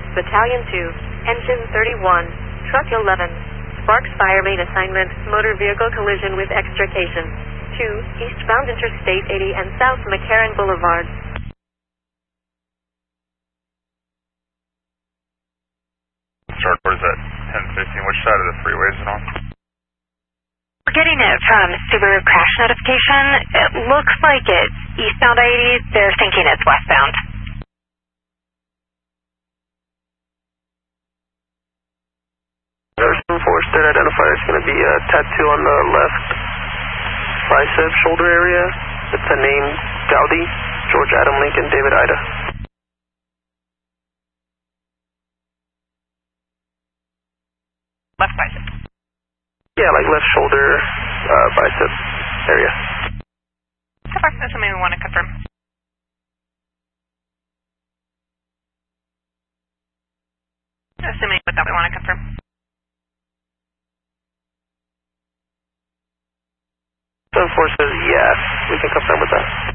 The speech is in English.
Battalion 2, Engine 31, Truck 11, Sparks Fire Main Assignment, Motor Vehicle Collision with Extrication. 2, eastbound Interstate 80 and South McCarran Boulevard. Start towards at 10:15. Which side of the freeway is it on? We're getting it from Subaru crash notification. It looks like it's eastbound 80. They're thinking it's westbound. There's some force that identifier is going to be a tattoo on the left bicep shoulder area. It's the name Dowdy, George Adam Lincoln, David Ida. Left bicep. Yeah, like left shoulder, bicep area. That's something we want to confirm. Assuming with that we want to confirm. So force says yes, we can confirm with that.